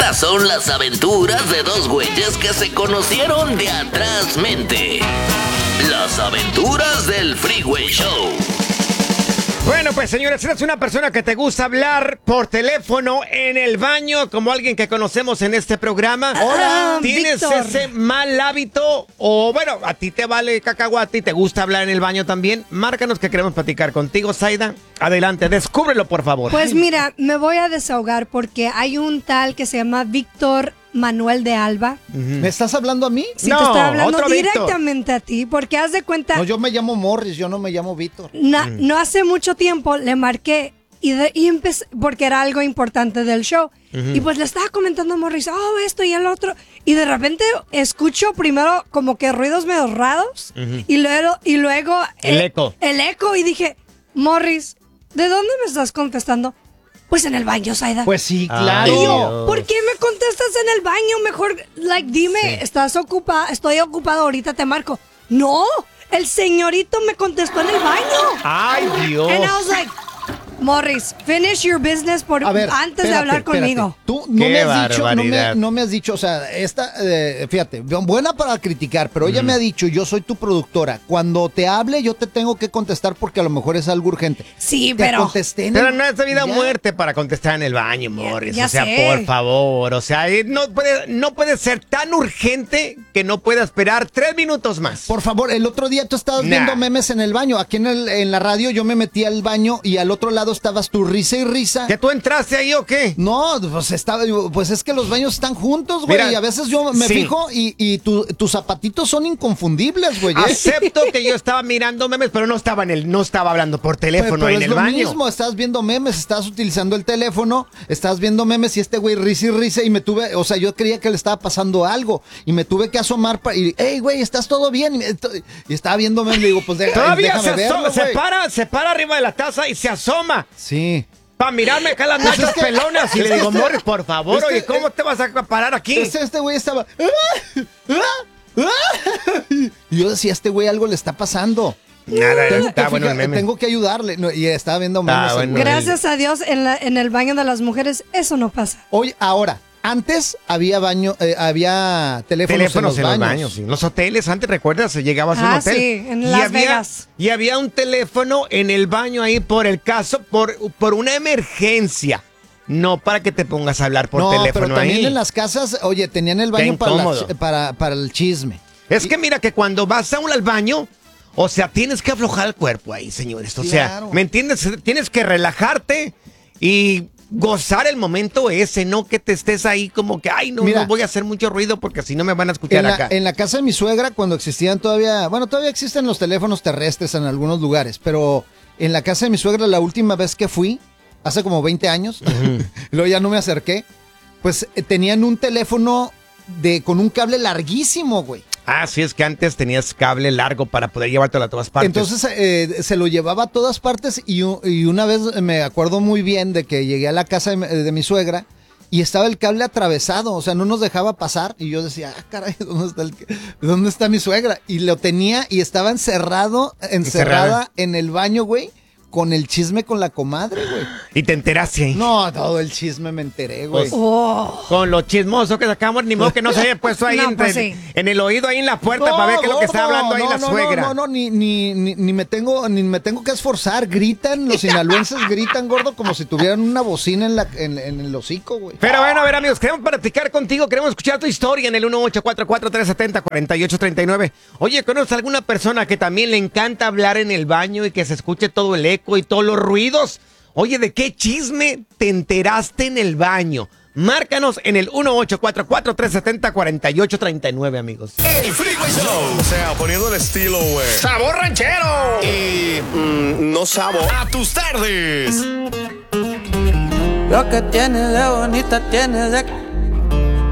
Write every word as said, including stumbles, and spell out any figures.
Estas son las aventuras de dos güeyes que se conocieron de atrás mente. Las aventuras del Freeway Show. Bueno, pues señores, si eres una persona que te gusta hablar por teléfono en el baño, como alguien que conocemos en este programa, Hola, ¿tienes Víctor. ese mal hábito? O bueno, a ti te vale cacahuate y te gusta hablar en el baño también. Márcanos que queremos platicar contigo, Zaida. Adelante, descúbrelo, por favor. Pues mira, me voy a desahogar porque hay un tal que se llama Víctor Manuel de Alba. ¿Me estás hablando a mí? Sí, No, te estoy hablando otro Víctor. directamente a ti, porque haz de cuenta, No, yo me llamo Morris, yo no me llamo Víctor. na- no hace mucho tiempo le marqué y, de- y empecé, porque era algo importante del show. Y pues le estaba comentando a Morris, oh, esto y el otro. Y de repente escucho primero como que ruidos medio raros y luego, y luego El eh, eco. El eco y dije, Morris, ¿de dónde me estás contestando? Pues en el baño, Zaida. Pues sí, Ay, claro. Y yo, Dios. ¿por qué me contestas en el baño? Mejor, like, dime, Sí. ¿estás ocupada? Estoy ocupado, ahorita te marco. No, el señorito me contestó en el baño. Ay, Dios. And I was like, Morris, finish your business por, A ver, antes de espérate, hablar espérate. conmigo. Tú no Qué me has dicho, no barbaridad. me, no me has dicho, o sea, esta, eh, fíjate, buena para criticar, pero ella me ha dicho, yo soy tu productora. Cuando te hable, yo te tengo que contestar porque a lo mejor es algo urgente. Sí, Te pero... contesté en Pero el- no es de vida o ya. muerte para contestar en el baño, Morris. ya o sea, sé. por favor. O sea, eh, no puede, no puede ser tan urgente que no pueda esperar tres minutos más. Por favor, el otro día tú estabas Nah. viendo memes en el baño. Aquí en, el, en la radio yo me metí al baño y al otro lado estabas tú risa y risa. ¿Que tú entraste ahí o qué? No, pues estaba, pues es que los baños están juntos, güey. Mira, Y a veces yo me sí. fijo y, y tu- tus zapatitos son inconfundibles, güey. ¿eh? Acepto que yo estaba mirando memes, pero no estaba en el, no estaba hablando por teléfono Pero, pero en es el lo baño. mismo, estás viendo memes, estás utilizando el teléfono, estás viendo memes y este güey risa y risa y me tuve, o sea, yo creía que le estaba pasando algo y me tuve que asomar para, y, hey, güey, ¿estás todo bien? Y, me- y estaba viendo memes, le digo, pues deja- Todavía déjame se, aso- verlo, se güey. para, se para arriba de la taza y se asoma Sí. para mirarme acá las Pues es nachas que- pelonas y es le que digo, este- Morris, por favor, es que- oye, ¿cómo te vas a parar aquí? Este, este güey estaba. ¡Ah! ¡Ah! ¡Ah! Y yo decía, este güey algo le está pasando. Nada, Tengo está que, bueno el fijar- meme. tengo que ayudarle. No, y estaba viendo Está memes. el bueno. güey. Gracias a Dios, en, la- en el baño de las mujeres, eso no pasa. Hoy, ahora, antes había baño, eh, había teléfonos, Teléfonos en los baños. sí. Los hoteles, antes, ¿recuerdas? Llegabas a un Ah, hotel. sí, en y Las había, Vegas. Y había un teléfono en el baño ahí por el caso, por, por una emergencia. No para que te pongas a hablar por no, teléfono pero también ahí. en las casas, oye, tenían el baño Qué para, la incómodo. ch- para, para el chisme. Es que mira que cuando vas a un al baño, o sea, tienes que aflojar el cuerpo ahí, señores. O sea, Claro. ¿me entiendes? Tienes que relajarte y gozar el momento ese, no que te estés ahí como que, ay, no, Mira. no voy a hacer mucho ruido porque si no me van a escuchar En la, acá. en la casa de mi suegra, cuando existían todavía, bueno, todavía existen los teléfonos terrestres en algunos lugares, pero en la casa de mi suegra, la última vez que fui, hace como veinte años, y luego ya no me acerqué, pues eh, tenían un teléfono de con un cable larguísimo, güey. Ah, sí, es que antes tenías cable largo para poder llevártelo a todas partes. Entonces eh, se lo llevaba a todas partes y, u- y una vez me acuerdo muy bien de que llegué a la casa de, mi- de mi suegra y estaba el cable atravesado, o sea, no nos dejaba pasar y yo decía, ah, caray, ¿dónde está, el, ¿dónde está mi suegra? Y lo tenía y estaba encerrado, encerrada Encerrada. en el baño, güey, con el chisme con la comadre, güey. Y te enteraste ahí. No, todo el chisme me enteré, güey. Pues, Oh. Con lo chismoso que sacamos, ni modo que no se haya puesto ahí No, entre- pues sí. en el oído, ahí en la puerta, para ver qué es lo que está gordo, hablando ahí no, la no, suegra. No, no, no, ni, ni, ni, ni me tengo, ni me tengo que esforzar. Gritan, los sinaloenses gritan, gordo, como si tuvieran una bocina en, la, en, en el hocico, güey. Pero bueno, a ver, amigos, queremos platicar contigo, queremos escuchar tu historia en el uno ocho cuatro cuatro, tres siete cero, cuatro ocho tres nueve. Oye, ¿conoces alguna persona que también le encanta hablar en el baño y que se escuche todo el eco y todos los ruidos? Oye, ¿de qué chisme te enteraste en el baño? Márcanos en el uno ocho cuatro cuatro, tres siete cero, cuatro ocho tres nueve, amigos. El Freeway Show. O sea, poniendo el estilo, güey. ¡Sabor ranchero! Y mm, no sabo. A tus tardes. Lo que tiene de bonita tiene de